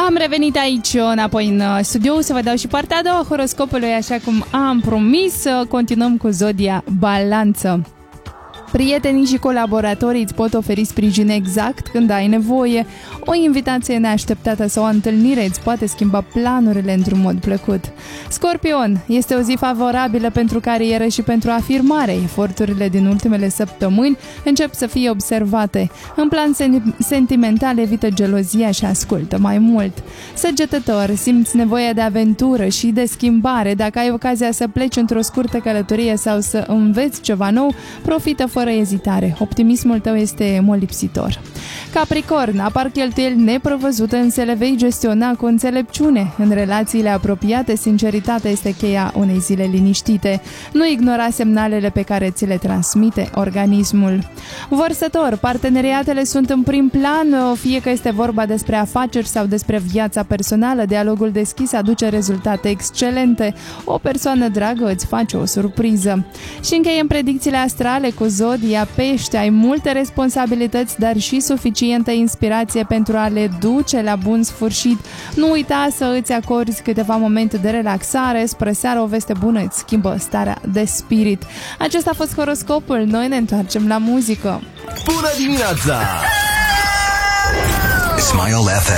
Am revenit aici înapoi în studio să vă dau și partea a doua horoscopului, așa cum am promis. Continuăm cu zodia Balanță. Prietenii și colaboratorii îți pot oferi sprijin exact când ai nevoie. O invitație neașteptată sau o întâlnire îți poate schimba planurile într-un mod plăcut. Scorpion, este o zi favorabilă pentru carieră și pentru afirmare. Eforturile din ultimele săptămâni încep să fie observate. În plan sentimental, evită gelozia și ascultă mai mult. Săgetător, simți nevoia de aventură și de schimbare. Dacă ai ocazia să pleci într-o scurtă călătorie sau să înveți ceva nou, profită fără ezitare. Optimismul tău este molipsitor. Capricorn, apar cheltuieli neprevăzute, însă le vei gestiona cu înțelepciune. În relațiile apropiate, sinceritatea este cheia unei zile liniștite. Nu ignora semnalele pe care ți le transmite organismul. Vărsător, parteneriatele sunt în prim plan, fie că este vorba despre afaceri sau despre viața personală. Dialogul deschis aduce rezultate excelente. O persoană dragă îți face o surpriză. Și încheiem predicțiile astrale cu zodia Pești. Ai multe responsabilități, dar și suficientă inspirație pentru a le duce la bun sfârșit. Nu uita să îți acorzi câteva momente de relaxare. Spre seară o veste bună îți schimbă starea de spirit. Acesta a fost horoscopul. Noi ne întoarcem la muzică. Bună dimineața! Smile FM.